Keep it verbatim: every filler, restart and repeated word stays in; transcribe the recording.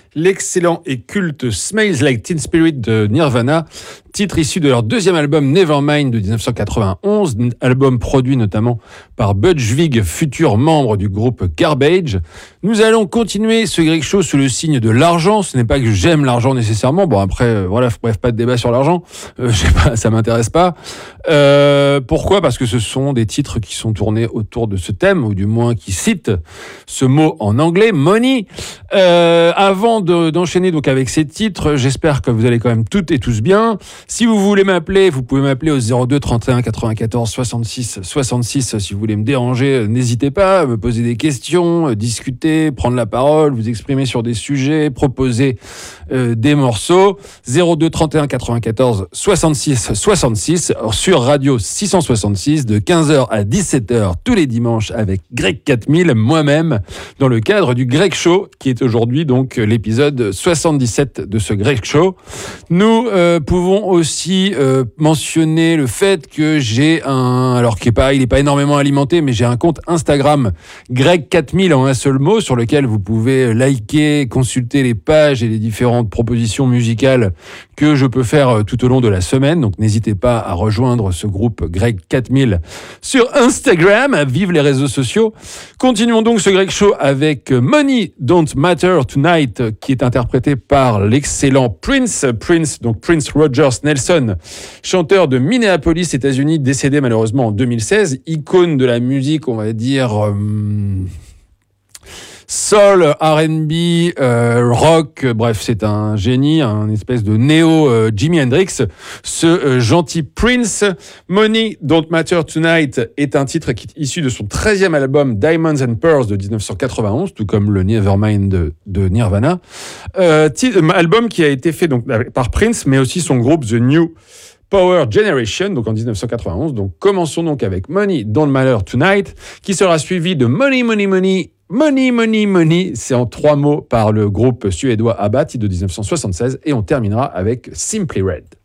l'excellent et culte Smells Like Teen Spirit de Nirvana, titre issu de leur deuxième album Nevermind de dix-neuf cent quatre-vingt-onze, album produit notamment par Butch Vig, futur membre du groupe Garbage. Nous allons continuer ce Greg Show sous le signe de l'argent. Ce n'est pas que j'aime l'argent nécessairement. Bon, après, euh, voilà, bref, pas de débat sur l'argent. Euh, je sais pas, ça m'intéresse pas. Euh, pourquoi ? Parce que ce sont des titres qui sont tournés autour de ce thème, ou du moins qui citent ce mot en anglais, money. Euh, avant de, d'enchaîner donc avec ces titres, j'espère que vous allez quand même toutes et tous bien. Si vous voulez m'appeler, vous pouvez m'appeler au zéro deux trente et un quatre-vingt-quatorze soixante-six soixante-six. Si vous voulez me déranger, n'hésitez pas à me poser des questions, discuter, prendre la parole, vous exprimer sur des sujets, proposer euh, des morceaux. zéro deux trente et un quatre-vingt-quatorze soixante-six soixante-six sur Radio six cent soixante-six de quinze heures à dix-sept heures tous les dimanches avec Greg quatre mille, moi-même, dans le cadre du Greg Show, qui est aujourd'hui donc l'épisode soixante-dix-sept de ce Greg Show. Nous euh, pouvons aussi euh, mentionner le fait que j'ai un, alors qui est pas, il n'est pas énormément alimenté, mais j'ai un compte Instagram Greg quatre mille en un seul mot, sur lequel vous pouvez liker, consulter les pages et les différentes propositions musicales que je peux faire tout au long de la semaine. Donc n'hésitez pas à rejoindre ce groupe Greg quatre mille sur Instagram. Vive les réseaux sociaux. Continuons donc ce Greg Show avec Money Don't Matter Tonight, qui est interprété par l'excellent Prince. Prince, donc Prince Rogers Nelson, chanteur de Minneapolis, États-Unis, décédé malheureusement en deux mille seize, icône de la musique, on va dire euh, soul, R and B, euh, rock, bref, c'est un génie, un espèce de néo euh, Jimi Hendrix. Ce euh, gentil Prince. Money Don't Matter Tonight est un titre qui est issu de son treizième album Diamonds and Pearls de dix-neuf cent quatre-vingt-onze, tout comme le Nevermind de, de Nirvana. Euh, t- album qui a été fait donc par Prince, mais aussi son groupe The New Power Generation, donc en dix-neuf cent quatre-vingt-onze. Donc commençons donc avec Money Don't Matter Tonight, qui sera suivi de Money, Money, Money, Money, Money, Money. C'est en trois mots par le groupe suédois ABBA, titre de dix-neuf cent soixante-seize, et on terminera avec Simply Red.